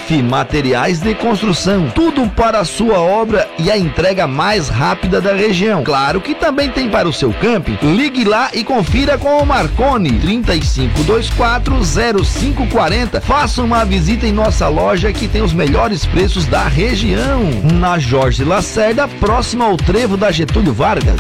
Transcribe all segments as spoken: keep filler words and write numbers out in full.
Bife Materiais de Construção, tudo para a sua obra e a entrega mais rápida da região. Claro que também tem para o seu camping. Ligue lá e confira com o Marconi, trinta e cinco vinte e quatro zero cinco quarenta. Faça uma visita em nossa loja que tem os melhores preços da região. Na Jorge Lacerda, próximo ao trevo da Getúlio Vargas.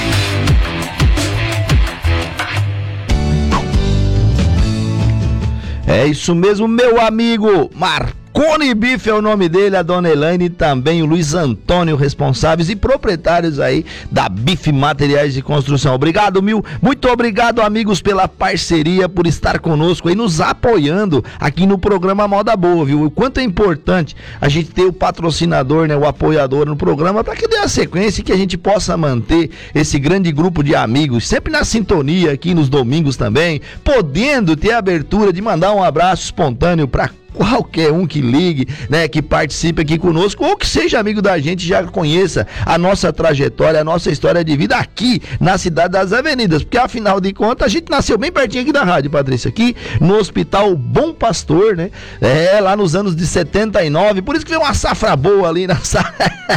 É isso mesmo, meu amigo Marconi Bife é o nome dele, a dona Elaine e também o Luiz Antônio, responsáveis e proprietários aí da Bife Materiais de Construção. Obrigado, mil, muito obrigado, amigos, pela parceria, por estar conosco aí, nos apoiando aqui no programa Moda Boa, viu? O quanto é importante a gente ter o patrocinador, né, o apoiador no programa, para que dê a sequência e que a gente possa manter esse grande grupo de amigos, sempre na sintonia aqui nos domingos também, podendo ter a abertura de mandar um abraço espontâneo para qualquer um que ligue, né, que participe aqui conosco ou que seja amigo da gente, já conheça a nossa trajetória, a nossa história de vida aqui na Cidade das Avenidas, porque afinal de contas a gente nasceu bem pertinho aqui da rádio, Patrícia, aqui no Hospital Bom Pastor, né, é, lá nos anos de setenta e nove, por isso que veio uma safra boa ali na sala.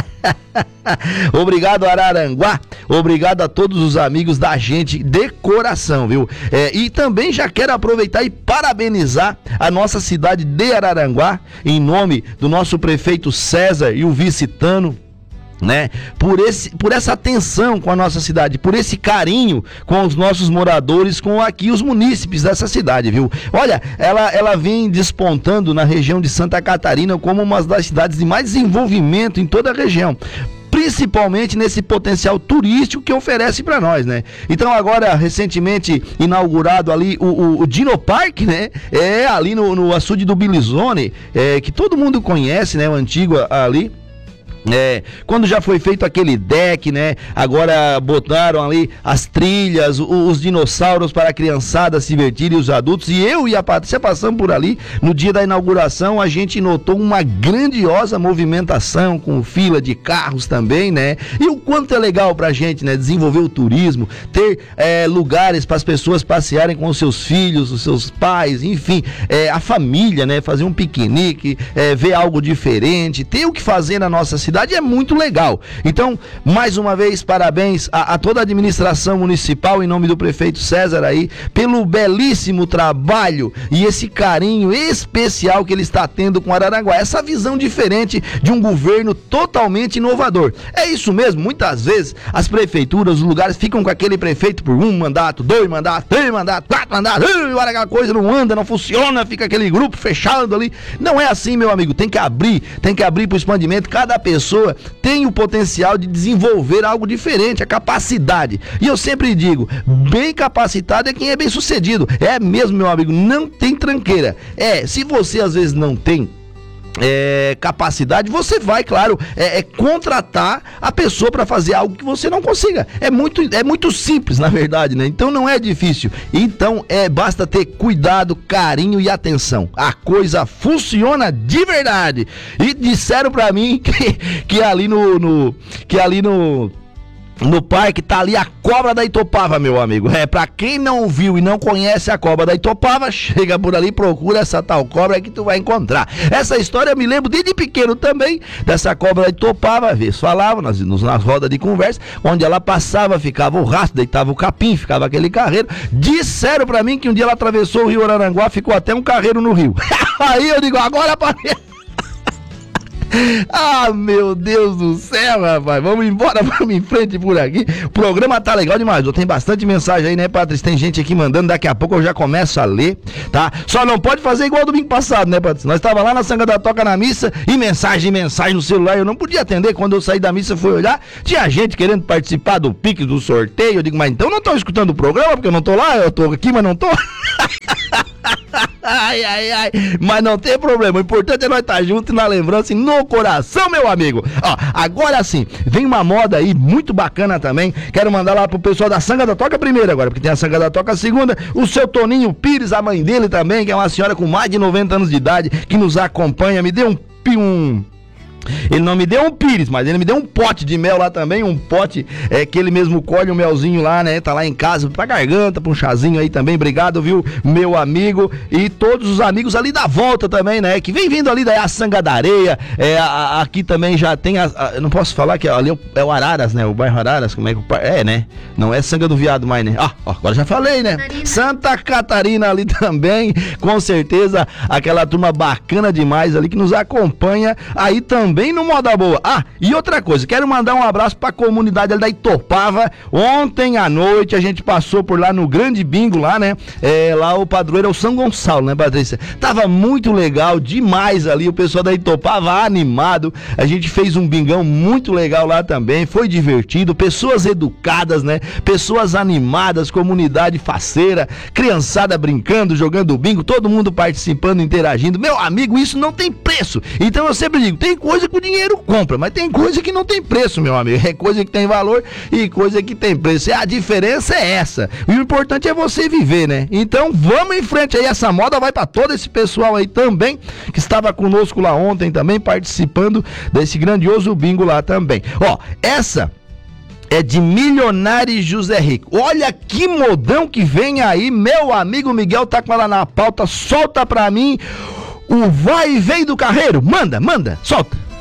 Obrigado, Araranguá, obrigado a todos os amigos da gente de coração, viu? É, e também já quero aproveitar e parabenizar a nossa cidade de Araranguá, em nome do nosso prefeito César e o vice Tano, né, por, esse, por essa atenção com a nossa cidade, por esse carinho com os nossos moradores, com aqui os munícipes dessa cidade, viu? Olha, ela, ela vem despontando na região de Santa Catarina como uma das cidades de mais desenvolvimento em toda a região, principalmente nesse potencial turístico que oferece para nós, né? Então agora, recentemente inaugurado ali o, o, o Dino Park, né? É ali no, no açude do Bilizone, é, que todo mundo conhece, né? O antigo ali. É, quando já foi feito aquele deck, né? Agora botaram ali as trilhas, os, os dinossauros para a criançada se divertir e os adultos. E eu e a Patrícia passamos por ali no dia da inauguração. A gente notou uma grandiosa movimentação com fila de carros também, né? E o quanto é legal pra gente, né? Desenvolver o turismo, ter é, lugares para as pessoas passearem com os seus filhos, os seus pais, enfim, é, a família, né? Fazer um piquenique, é, ver algo diferente, ter o que fazer na nossa cidade. É muito legal. Então, mais uma vez, parabéns a, a toda a administração municipal, em nome do prefeito César aí, pelo belíssimo trabalho e esse carinho especial que ele está tendo com Araranguá, essa visão diferente de um governo totalmente inovador. É isso mesmo, muitas vezes as prefeituras, os lugares ficam com aquele prefeito por um mandato, dois mandatos, três mandatos, quatro mandatos, uh, olha, aquela coisa não anda, não funciona, fica aquele grupo fechado ali. Não é assim, meu amigo, tem que abrir, tem que abrir para o expandimento. Cada pessoa pessoa tem o potencial de desenvolver algo diferente, a capacidade. E eu sempre digo, bem capacitado é quem é bem sucedido. É mesmo, meu amigo, não tem tranqueira. É, se você às vezes não tem É, capacidade, você vai, claro, é, é contratar a pessoa para fazer algo que você não consiga. É muito, é muito simples, na verdade, né? Então não é difícil. Então é, basta ter cuidado, carinho e atenção. A coisa funciona de verdade. E disseram para mim que, que ali no, no que ali no No parque tá ali a cobra da Itopava, meu amigo. É, pra quem não viu e não conhece a cobra da Itopava, chega por ali, procura essa tal cobra que tu vai encontrar. Essa história eu me lembro desde pequeno também, dessa cobra da Itopava. Às vezes falavam nas, nas rodas de conversa, onde ela passava, ficava o rastro, deitava o capim, ficava aquele carreiro. Disseram pra mim que um dia ela atravessou o rio Araranguá, ficou até um carreiro no rio. Aí eu digo, agora pra mim. Ah, meu Deus do céu, rapaz. Vamos embora, vamos em frente por aqui. O programa tá legal demais. Tem bastante mensagem aí, né, Patrícia? Tem gente aqui mandando. Daqui a pouco eu já começo a ler, tá? Só não pode fazer igual domingo passado, né, Patrícia? Nós tava lá na Sanga da Toca na missa e mensagem, mensagem no celular. Eu não podia atender. Quando eu saí da missa, fui olhar. Tinha gente querendo participar do pique do sorteio. Eu digo, mas então não tô escutando o programa, porque eu não tô lá. Eu tô aqui, mas não tô. Ai, ai, ai, mas não tem problema, o importante é nós estar juntos na lembrança e no coração, meu amigo. Ó, agora sim, vem uma moda aí muito bacana também. Quero mandar lá pro pessoal da Sanga da Toca primeiro agora, porque tem a Sanga da Toca segunda. O seu Toninho Pires, a mãe dele também, que é uma senhora com mais de noventa anos de idade, que nos acompanha. Me dê um... um Ele não me deu um pires, mas ele me deu um pote de mel lá também, um pote é, que ele mesmo colhe um melzinho lá, né? Tá lá em casa, pra garganta, pra um chazinho aí também. Obrigado, viu, meu amigo, e todos os amigos ali da volta também, né? Que vem vindo ali da Sanga da Areia, é, a, a, aqui também já tem, a, a, eu não posso falar que ali é o Araras, né? O bairro Araras, como é que o é, né? Não é Sanga do Viado mais, né? Ah, ó, agora já falei, né? Catarina. Santa Catarina ali também, com certeza, aquela turma bacana demais ali que nos acompanha aí também. Bem no Moda Boa. Ah, e outra coisa, quero mandar um abraço pra comunidade ali da Itopava. Ontem à noite a gente passou por lá no grande bingo lá, né? É, lá o padroeiro é o São Gonçalo, né, Patrícia? Tava muito legal, demais ali, o pessoal da Itopava animado. A gente fez um bingão muito legal lá também, foi divertido, pessoas educadas, né? Pessoas animadas, comunidade faceira, criançada brincando, jogando bingo, todo mundo participando, interagindo. Meu amigo, isso não tem preço. Então eu sempre digo, tem coisa que o dinheiro compra, mas tem coisa que não tem preço, meu amigo. É coisa que tem valor e coisa que tem preço. E a diferença é essa. E o importante é você viver, né? Então vamos em frente aí. Essa moda vai para todo esse pessoal aí também, que estava conosco lá ontem também, participando desse grandioso bingo lá também. Ó, essa é de Milionário José Rico. Olha que modão que vem aí. Meu amigo Miguel tá com ela na pauta. Solta pra mim o vai e vem do carreiro. Manda, manda, solta.